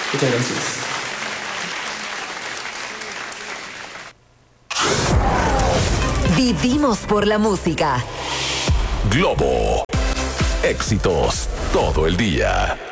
Muchas gracias. Vivimos por la música. Globo. Éxitos todo el día.